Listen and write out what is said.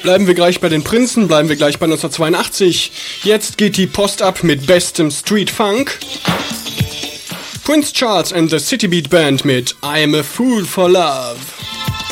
Bleiben wir gleich bei den Prinzen, bleiben wir gleich bei 1982. Jetzt geht die Post ab mit bestem Street Funk. Prince Charles and the City Beat Band mit I'm a Fool for Love.